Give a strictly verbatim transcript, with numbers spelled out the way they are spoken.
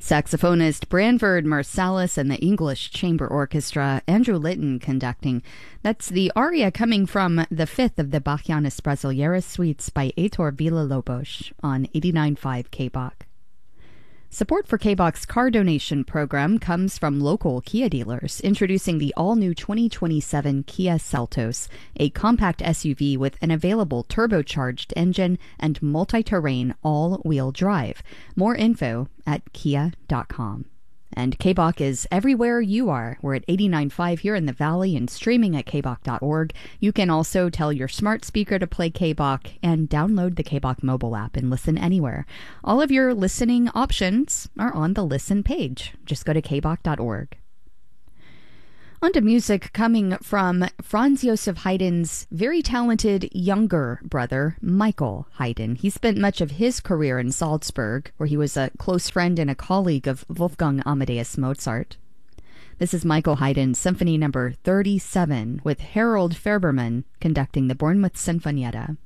Saxophonist Branford Marsalis and the English Chamber Orchestra, Andrew Litton conducting. That's the aria coming from the fifth of the Bachianas Brasileiras suites by Heitor Villa-Lobos on eighty-nine point five K B O C. Support for K B O C's car donation program comes from local Kia dealers, introducing the all-new twenty twenty-seven Kia Seltos, a compact S U V with an available turbocharged engine and multi-terrain all-wheel drive. More info at kia dot com. And K B O C is everywhere you are. We're at eighty-nine point five here in the Valley and streaming at k b o c dot org. You can also tell your smart speaker to play K B O C and download the K B O C mobile app and listen anywhere. All of your listening options are on the Listen page. Just go to k b o c dot org. On to music coming from Franz Josef Haydn's very talented younger brother, Michael Haydn. He spent much of his career in Salzburg, where he was a close friend and a colleague of Wolfgang Amadeus Mozart. This is Michael Haydn's Symphony Number thirty-seven, with Harold Fairberman conducting the Bournemouth Sinfonietta.